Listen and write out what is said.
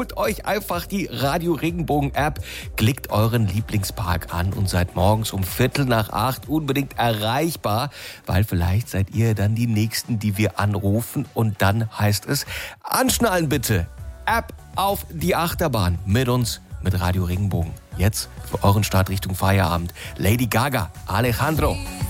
Holt euch einfach die Radio Regenbogen App, klickt euren Lieblingspark an und seid morgens um 7:45 unbedingt erreichbar, weil vielleicht seid ihr dann die Nächsten, die wir anrufen und dann heißt es, anschnallen bitte, App auf die Achterbahn mit uns, mit Radio Regenbogen. Jetzt für euren Start Richtung Feierabend, Lady Gaga, Alejandro.